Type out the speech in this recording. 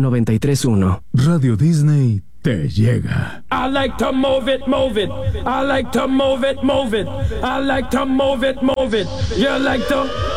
93.1. Radio Disney te llega. I like to move it, move it. I like to move it, move it. I like to move it, move it. You like to